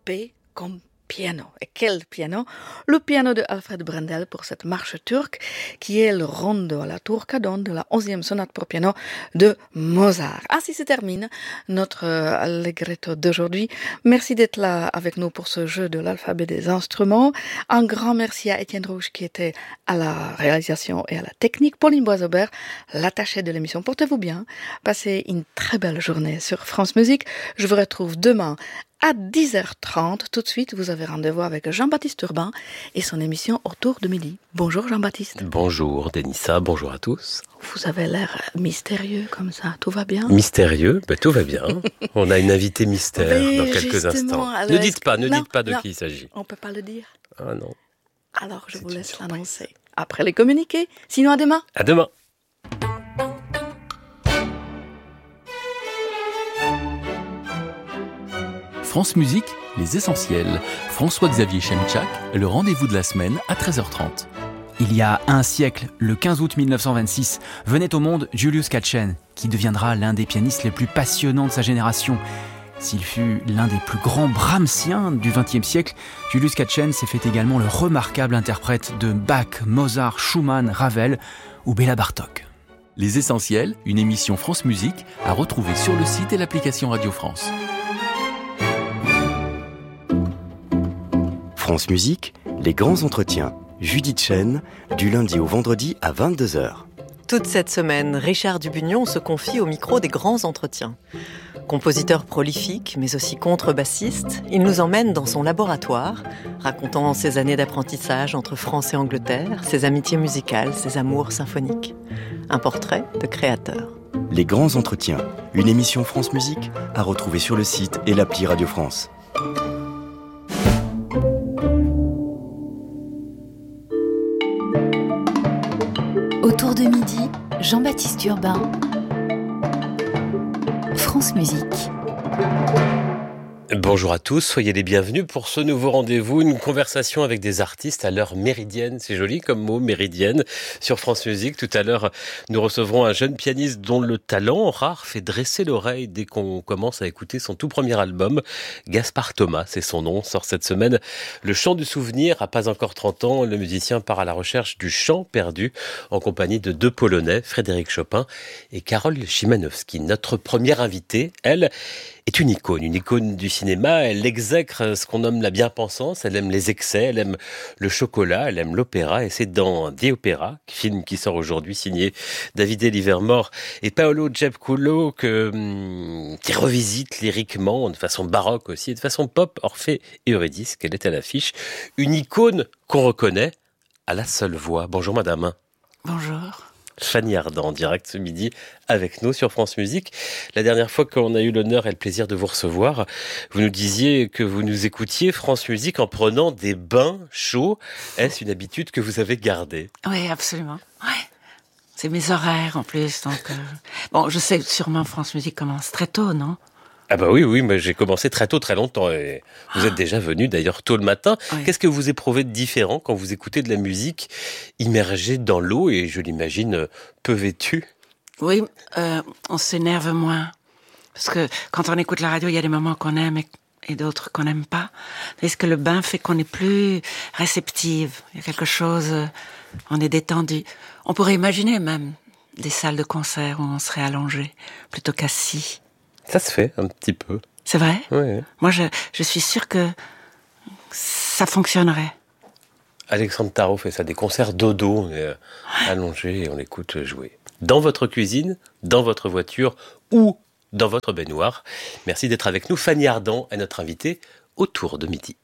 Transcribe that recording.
P comme piano. Et quel piano? Le piano de Alfred Brendel pour cette marche turque qui est le rondo alla turca de la 11e sonate pour piano de Mozart. Ainsi se termine notre allegretto d'aujourd'hui. Merci d'être là avec nous pour ce jeu de l'alphabet des instruments. Un grand merci à Étienne Rouge qui était à la réalisation et à la technique. Pauline Boisaubert, l'attachée de l'émission. Portez-vous bien. Passez une très belle journée sur France Musique. Je vous retrouve demain à 10h30, tout de suite, vous avez rendez-vous avec Jean-Baptiste Urbain et son émission Autour de midi. Bonjour Jean-Baptiste. Bonjour Denissa, bonjour à tous. Vous avez l'air mystérieux comme ça, tout va bien? Mystérieux? Tout va bien. On a une invitée mystère dans quelques instants. Alors, ne dites pas de qui il s'agit. On peut pas le dire. Ah non. Alors je vous laisse l'annoncer. Après les communiqués, sinon à demain. À demain. France Musique, les essentiels. François-Xavier Chemchak, le rendez-vous de la semaine à 13h30. Il y a un siècle, le 15 août 1926, venait au monde Julius Katchen, qui deviendra l'un des pianistes les plus passionnants de sa génération. S'il fut l'un des plus grands Brahmsiens du XXe siècle, Julius Katchen s'est fait également le remarquable interprète de Bach, Mozart, Schumann, Ravel ou Béla Bartók. Les essentiels, une émission France Musique à retrouver sur le site et l'application Radio France. France Musique, les grands entretiens. Judith Chen, du lundi au vendredi à 22h. Toute cette semaine, Richard Dubugnon se confie au micro des grands entretiens. Compositeur prolifique, mais aussi contrebassiste, il nous emmène dans son laboratoire, racontant ses années d'apprentissage entre France et Angleterre, ses amitiés musicales, ses amours symphoniques. Un portrait de créateur. Les grands entretiens, une émission France Musique à retrouver sur le site et l'appli Radio France. Autour de midi, Jean-Baptiste Urbain, France Musique. Bonjour à tous, soyez les bienvenus pour ce nouveau rendez-vous, une conversation avec des artistes à l'heure méridienne, c'est joli comme mot, méridienne, sur France Musique. Tout à l'heure, nous recevrons un jeune pianiste dont le talent rare fait dresser l'oreille dès qu'on commence à écouter son tout premier album. Gaspard Thomas, c'est son nom, sort cette semaine Le Chant du Souvenir. À pas encore 30 ans, le musicien part à la recherche du chant perdu en compagnie de deux Polonais, Frédéric Chopin et Karol Szymanowski. Notre première invitée, elle, est une icône du cinéma. Elle exècre ce qu'on nomme la bien-pensance, elle aime les excès, elle aime le chocolat, elle aime l'opéra, et c'est dans The Opera, film qui sort aujourd'hui, signé Davide Livermore et Paolo Giapcullo, qui revisite lyriquement, de façon baroque aussi, et de façon pop, Orphée et Eurydice, qu'elle est à l'affiche. Une icône qu'on reconnaît à la seule voix. Bonjour madame. Bonjour. Fanny Ardant, en direct ce midi avec nous sur France Musique. La dernière fois qu'on a eu l'honneur et le plaisir de vous recevoir, vous nous disiez que vous nous écoutiez France Musique en prenant des bains chauds. Est-ce une habitude que vous avez gardée? Oui, absolument. Ouais. C'est mes horaires en plus. Donc, bon, je sais sûrement France Musique commence très tôt, non? Ah bah oui, mais j'ai commencé très tôt, très longtemps. Et vous êtes déjà venu d'ailleurs tôt le matin. Oui. Qu'est-ce que vous éprouvez de différent quand vous écoutez de la musique immergée dans l'eau et je l'imagine peu vêtue? Oui, on s'énerve moins. Parce que quand on écoute la radio, il y a des moments qu'on aime et d'autres qu'on n'aime pas. Est-ce que le bain fait qu'on est plus réceptive? Il y a quelque chose, on est détendu. On pourrait imaginer même des salles de concert où on serait allongé plutôt qu'assis. Ça se fait un petit peu. C'est vrai? Oui. Moi, je suis sûre que ça fonctionnerait. Alexandre Tarot fait ça, des concerts dodo, on est allongé et on l'écoute jouer. Dans votre cuisine, dans votre voiture ou dans votre baignoire. Merci d'être avec nous. Fanny Ardant est notre invitée autour de midi.